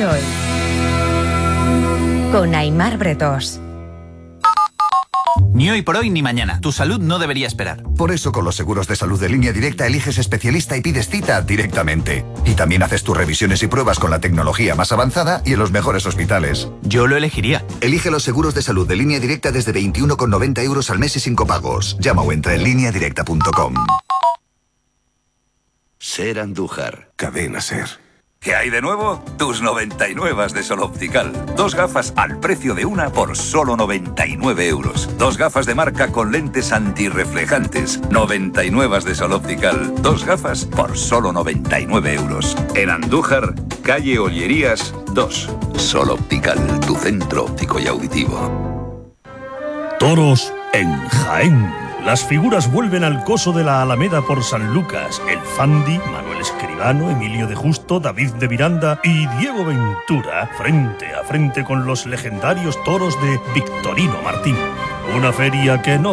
por hoy. Con Aimar Bretós. Ni hoy por hoy ni mañana. Tu salud no debería esperar. Por eso con los seguros de salud de Línea Directa eliges especialista y pides cita directamente. Y también haces tus revisiones y pruebas con la tecnología más avanzada y en los mejores hospitales. Yo lo elegiría. Elige los seguros de salud de Línea Directa desde 21,90 € al mes y sin copagos. Llama o entra en lineadirecta.com. Ser Andújar. Cadena Ser. ¿Qué hay de nuevo? Tus 99 de Sol Optical. 2 gafas al precio de una por solo 99 €. 2 gafas de marca con lentes antirreflejantes. 99 de Sol Optical. 2 gafas por solo 99 €. En Andújar, calle Ollerías 2. Sol Optical, tu centro óptico y auditivo. Toros en Jaén. Las figuras vuelven al coso de la Alameda por San Lucas. El Fandi, Manuel Escribano, Emilio de Justo, David de Miranda y Diego Ventura, frente a frente con los legendarios toros de Victorino Martín. Una feria que no